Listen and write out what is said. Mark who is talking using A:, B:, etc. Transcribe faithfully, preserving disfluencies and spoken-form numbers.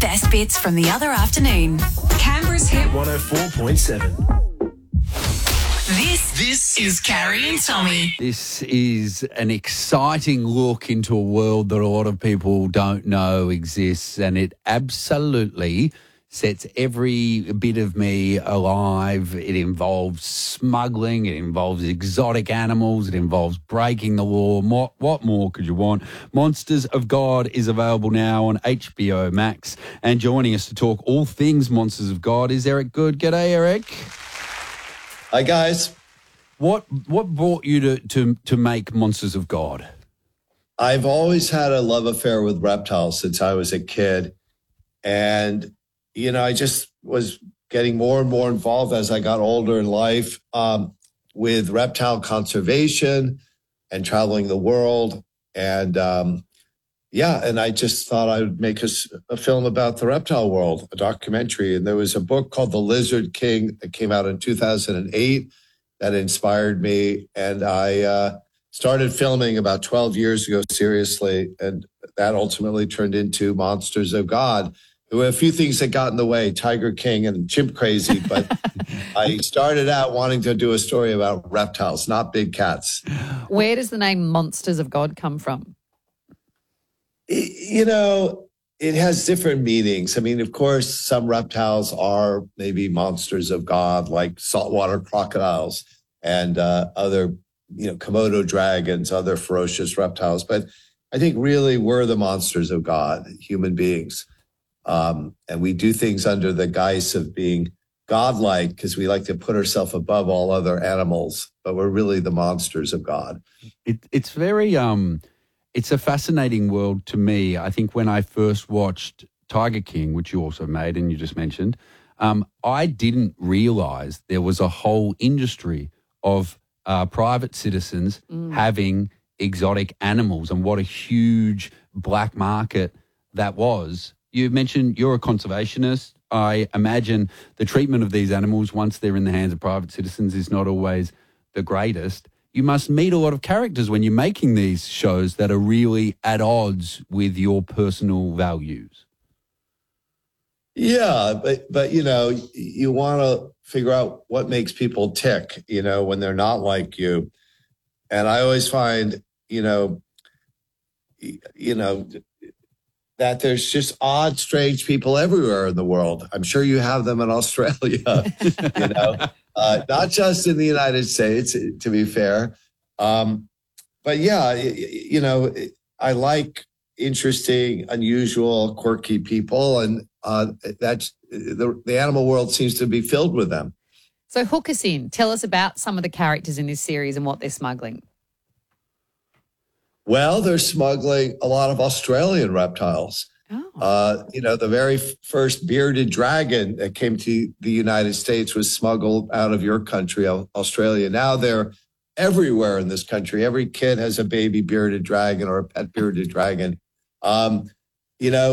A: best bits from the other afternoon. Canberra's Hit
B: one oh four point seven.
A: This, this is Carrie and Tommy.
C: This is an exciting look into a world that a lot of people don't know exists, and it absolutely sets every bit of me alive. It involves smuggling, it involves exotic animals, it involves breaking the law. What, what more could you want? Monsters of God is available now on H B O Max, and joining us to talk all things Monsters of God is Eric Good. G'day, Eric.
D: Hi, guys.
C: What what brought you to, to, to make Monsters of God?
D: I've always had a love affair with reptiles since I was a kid. And, you know, I just was getting more and more involved as I got older in life um, with reptile conservation and traveling the world. And, um, yeah, and I just thought I would make a, a film about the reptile world, a documentary. And there was a book called The Lizard King that came out in two thousand eight that inspired me. And I uh, started filming about twelve years ago, seriously. And that ultimately turned into Monsters of God. There were a few things that got in the way, Tiger King and Chimp Crazy. But I started out wanting to do a story about reptiles, not big cats.
E: Where does the name Monsters of God come from?
D: You know, it has different meanings. I mean, of course, some reptiles are maybe monsters of God, like saltwater crocodiles and uh, other, you know, Komodo dragons, other ferocious reptiles. But I think really we're the monsters of God, human beings. Um, and we do things under the guise of being godlike because we like to put ourselves above all other animals, but we're really the monsters of God.
C: It, it's very... um. It's a fascinating world to me. I think when I first watched Tiger King, which you also made and you just mentioned, um, I didn't realise there was a whole industry of uh, private citizens mm. having exotic animals and what a huge black market that was. You mentioned you're a conservationist. I imagine the treatment of these animals once they're in the hands of private citizens is not always the greatest. You must meet a lot of characters when you're making these shows that are really at odds with your personal values.
D: Yeah, but, but you know, you want to figure out what makes people tick, you know, when they're not like you. And I always find, you know, you know, that there's just odd, strange people everywhere in the world. I'm sure you have them in Australia, you know. Uh, not just in the United States, to be fair. Um, but yeah, you know, I like interesting, unusual, quirky people, and uh, that's the, the animal world seems to be filled with them.
E: So hook us in. Tell us about some of the characters in this series and what they're smuggling.
D: Well, they're smuggling a lot of Australian reptiles. Oh. Uh, you know, the very f- first bearded dragon that came to the United States was smuggled out of your country, Australia. Now they're everywhere in this country. Every kid has a baby bearded dragon or a pet bearded dragon. Um, you know,